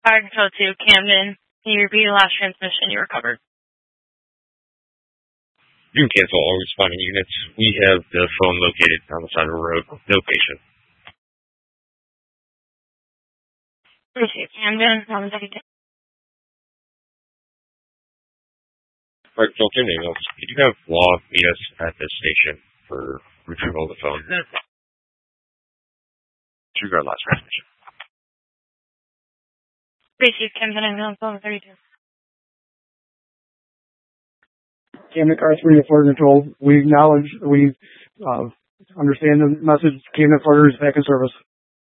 Fire Control 2, Camden. Can you repeat the last transmission you recovered? You can cancel all responding units. We have the phone located on the side of the road. No patient. Appreciate Camden. Fire Control 2, anything else? Could you have Law meet us at this station for retrieval of the phone? Disregard last transmission. Appreciate Camden. I'm on 32. Camden Car 3 to Fire Control. We acknowledge, we understand the message. Camden Fire is back in service.